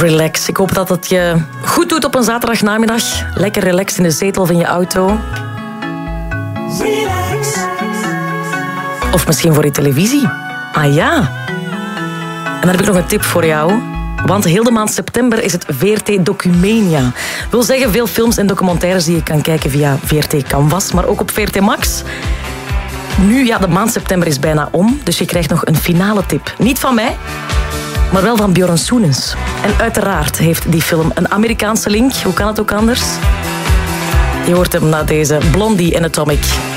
Relax. Ik hoop dat het je goed doet op een zaterdagnamiddag. Lekker relaxed in de zetel van je auto. Relax. Of misschien voor je televisie. Ah ja. En dan heb ik nog een tip voor jou. Want heel de maand september is het VRT Documania. Wil zeggen, veel films en documentaires die je kan kijken via VRT Canvas, maar ook op VRT Max. Nu, ja, de maand september is bijna om, dus je krijgt nog een finale tip. Niet van mij, maar wel van Björn Soenens. En uiteraard heeft die film een Amerikaanse link. Hoe kan het ook anders? Je hoort hem na deze Blondie en Atomic.